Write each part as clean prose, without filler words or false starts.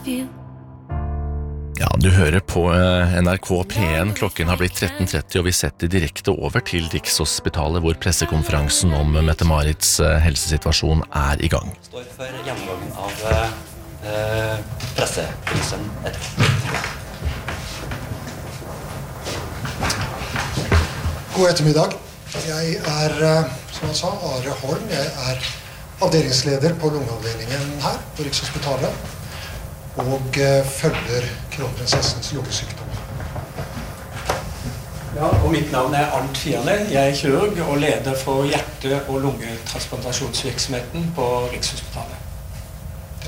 you. Ja, du hører på NRK P1, klokken har blitt 13:30, og vi setter direkte over til Rikshospitalet, hvor pressekonferansen om Mette-Marits helsesituasjon er i gang. Står for gjennomgangen av presseprisen etterpå. God ettermiddag. Jeg som han sa, Are Holm. Jeg avdelingsleder på lungeavdelingen her på Rikshospitalet. Og følger kronprinsessens lungesykdom. Ja, og mitt navn Arnt Fiane. Jeg kirurg og leder for hjerte- og lungetransplantasjonsvirksomheten på Rikshospitalet.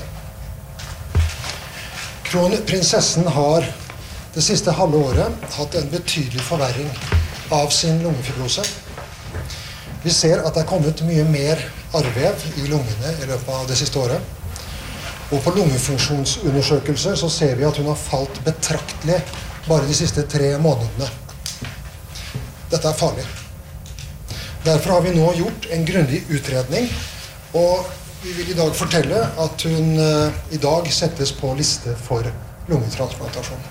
Kronprinsessen har det siste halve året hatt en betydelig forverring av sin lungefibrose. Vi ser at det kommet mye mer arrvev i lungene i løpet av det siste året. Og på lungefunksjonsundersøkelser så ser vi at hun har falt betraktelig bare de siste 3 månedene. Dette farlig. Derfor har vi nå gjort en grundig utredning, og vi vil i dag fortelle at hun i dag settes på liste for lungetransplantasjon.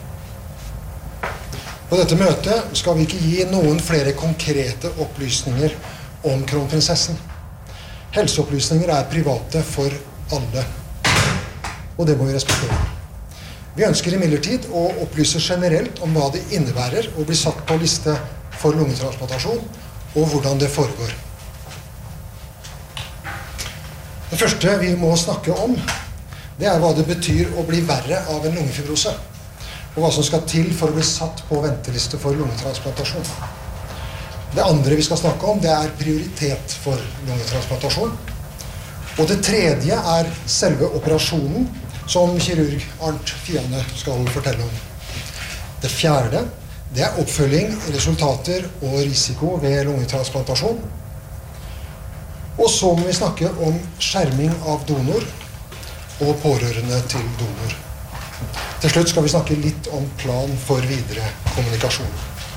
På dette møtet skal vi ikke gi noen flere konkrete opplysninger om kronprinsessen. Helseopplysninger private for alle. Og det må vi respektere. Vi ønsker imidlertid å opplyse generelt om hva det innebærer å bli satt på liste for lungetransplantasjon, og hvordan det foregår. Det første vi må snakke om, det hva det betyr å bli verre av en lungefibrose, og hva som skal til for å bli satt på venteliste for lungetransplantasjon. Det andre vi skal snakke om, det prioritet for lungetransplantasjon. Og det tredje selve operasjonen, som kirurg Arnt Fiane skal fortelle om. Det fjerde, det oppfølging, resultater og risiko ved lungetransplantasjon. Og så må vi snakke om skjerming av donor og pårørende til donor. Til slutt skal vi snakke litt om plan for videre kommunikasjon.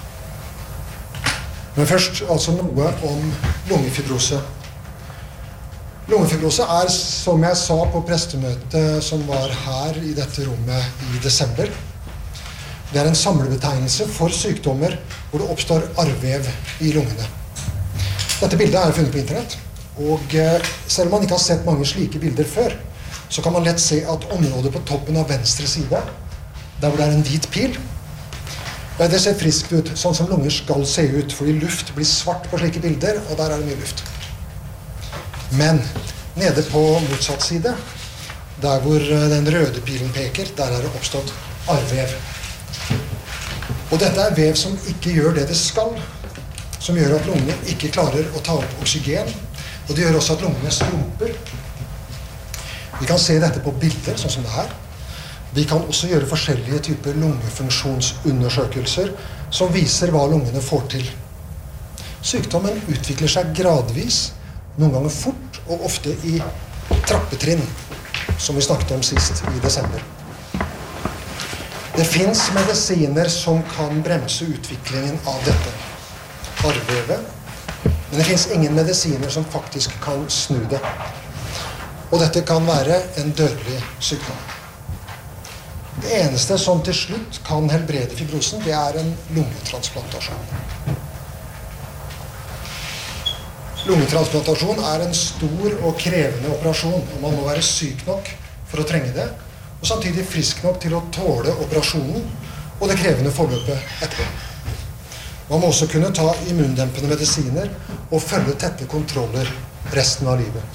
Men først altså noe om lungefibrose. Lungefibrose som jeg sa på prestemøtet som var her i dette rommet i desember. Det en samlebetegnelse for sykdommer hvor det oppstår arrvev i lungene. Dette bildet funnet på internett, og selv om man ikke har sett mange slike bilder før, så kan man lett se at området på toppen av venstre side, der hvor det en hvit pil, det ser friskt ut, sånn som lunger skal se ut, fordi luft blir svart på slike bilder, og der det mye luft. Men nede på motsatt side, der hvor den røde pilen peker, der det oppstått arrvev. Og dette vev som ikke gjør det det skal, som gjør at lungene ikke klarer å ta opp oksygen, og det gjør også at lungene skrumper. Vi kan se dette på bilder, sånn som det her. Vi kan også gjøre forskjellige typer lungefunksjonsundersøkelser som viser hva lungene får til. Sykdommen utvikler seg gradvis, noen ganger fort og ofte i trappetrinn, som vi snakket om sist i desember. Det finnes medisiner som kan bremse utviklingen av dette arrvevet, men det finnes ingen medisiner som faktisk kan snu det. Og dette kan være en dødelig sykdom. Det eneste som til slutt kan helbrede fibrosen, det en lungetransplantasjon. Lungetransplantasjon en stor og krevende operasjon, og man må være syk nok for å trenge det, og samtidig frisk nok til å tåle operasjonen og det krevende forløpet etterpå. Man må også kunne ta immundempende medisiner og følge tette kontroller resten av livet.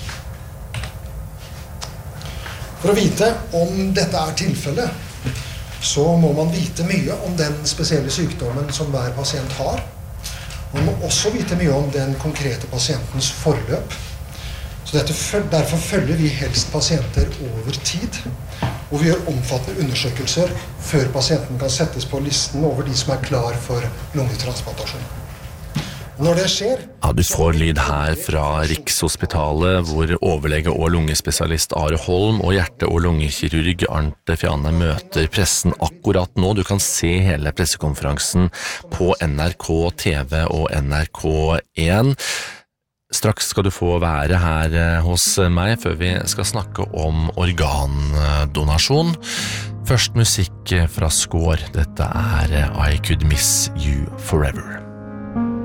For å vite om dette tilfellet, så må man vite mye om den spesielle sykdommen som hver pasient har. Man må også vite mye om den konkrete pasientens forløp. Så derfor følger vi helst pasienter over tid, og vi gjør omfattende undersøkelser før pasienten kan settes på listen over de som klar for lungetransplantasjon. Når det skjer... Ja, du får lyd her fra Rikshospitalet, hvor overlege og lungespesialist Are Holm og hjerte- og lungekirurg Arnt Fiane møter pressen akkurat nå. Du kan se hele pressekonferansen på NRK TV og NRK1. Straks skal du få være her hos meg før vi skal snakke om organdonasjon. Først musikk fra Score. Dette I Could Miss You Forever.